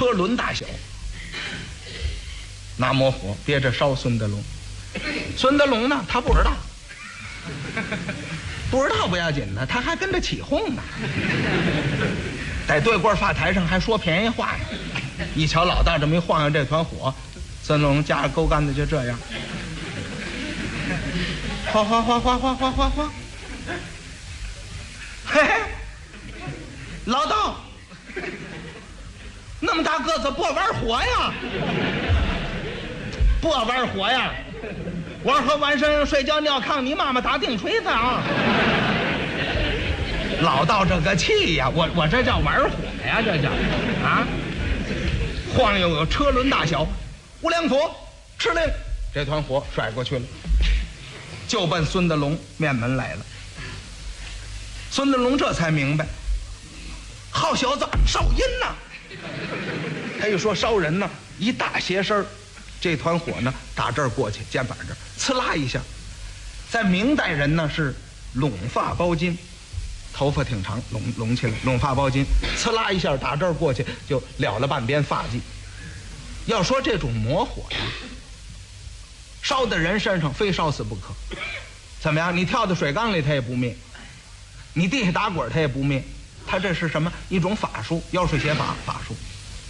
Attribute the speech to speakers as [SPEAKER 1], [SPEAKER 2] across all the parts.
[SPEAKER 1] 车轮大小，拿魔火憋着烧孙德龙。孙德龙呢，他不知道，不知道不要紧的，他还跟着起哄呢，在对过发台上还说便宜话呢。一瞧老大这么一晃悠这团火，孙德龙夹着钩竿子就这样，哗哗哗哗哗哗哗哗，嘿嘿，老道，那么大个子不玩火呀？不玩火呀？我和晚上睡觉尿炕，你妈妈打定锤子啊！老道这个气呀，我这叫玩火呀，这叫啊！晃悠有车轮大小，无量佛吃令，这团火甩过去了，就奔孙德龙面门来了。孙德龙这才明白，好小子烧阴呐！他一说烧人呢，一大斜身，这团火呢打这儿过去，肩膀这儿呲啦一下。在明代人呢是拢发包巾，头发挺长，拢起来，拢发包巾，呲啦一下打这儿过去就了了半边发髻。要说这种魔火呀，烧在人身上非烧死不可。怎么样？你跳到水缸里它也不灭，你地下打滚它也不灭。它这是什么？一种法术，妖术邪法法术，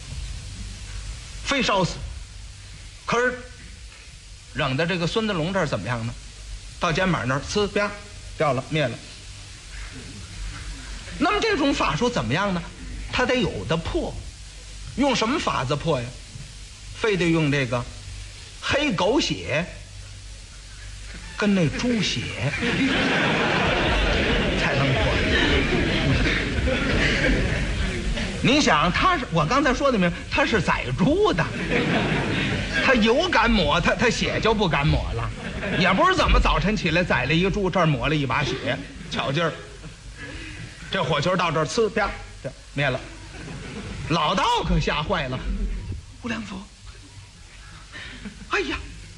[SPEAKER 1] 非烧死。可是扔到这个孙德龙这儿怎么样呢？到肩膀那儿，呲啪掉了，灭了。那么这种法术怎么样呢？它得有的破，用什么法子破呀？非得用这个黑狗血跟那猪血才能破。你想，他是我刚才说的明，他是宰猪的，他油敢抹，他血就不敢抹了。也不是怎么早晨起来宰了一个猪，这儿抹了一把血，巧劲儿。这火球到这儿，呲啪，这灭了。老道可吓坏了，无量佛，哎呀，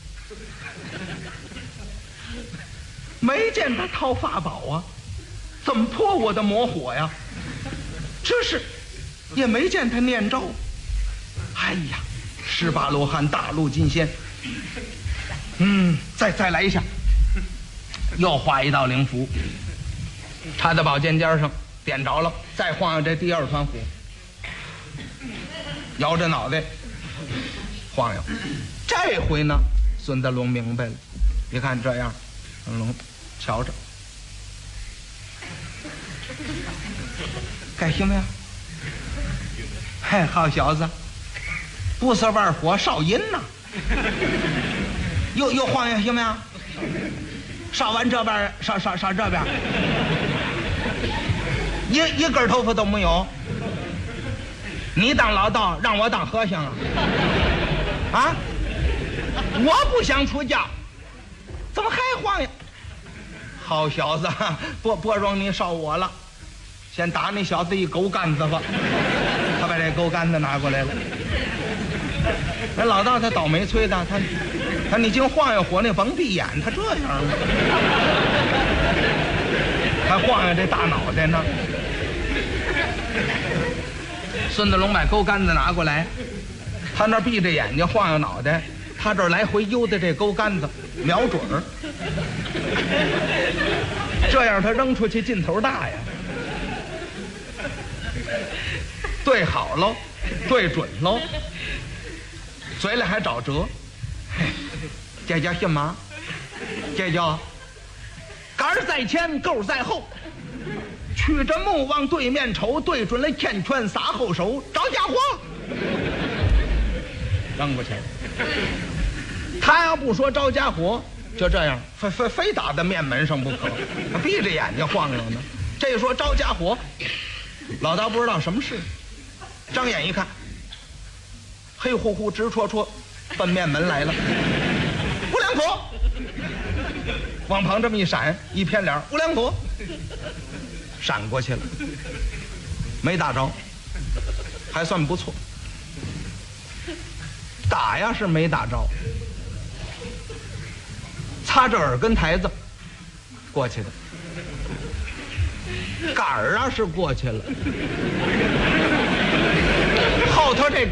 [SPEAKER 1] 没见他掏法宝啊，怎么破我的魔火呀？这是也没见他念咒。哎呀，18罗汉大路金仙，再来一下，又画一道灵符，插在宝剑尖上，点着了，再晃悠这第二团火，摇着脑袋晃悠。这回呢，孙德龙明白了，你看这样，孙德龙瞧着，该行没有？嘿，好小子，不是玩火烧阴呐！又晃悠行没有？烧完这边，烧这边，一根头发都没有。你当老道，让我当和尚啊？啊！我不想出家，怎么还晃悠？好小子，不容你烧我了，先打那小子一狗杆子吧。他把这狗杆子拿过来了。那老道他倒霉催的，他你净晃悠火那甭闭眼，他这样吗？还晃悠这大脑袋呢。孙德龙把钩杆子拿过来，他那闭着眼睛晃悠脑袋，他这儿来回悠的这钩杆子，瞄准儿，这样他扔出去劲头大呀。对好喽，对准喽，嘴里还找辙。这叫什么？这叫杆儿在前，钩在后。曲着目往对面瞅，对准了天拳撒后手，找家伙扔过去。他要不说招家伙，就这样非打在面门上不可，闭着眼睛晃悠呢。这一说招家伙，老道不知道什么事，张眼一看，黑乎乎直戳戳奔面门来了。无量佛往旁这么一闪，一偏脸，无量佛闪过去了，没打着，还算不错。打呀是没打着，擦着耳根台子过去的，杆儿啊是过去了，后头这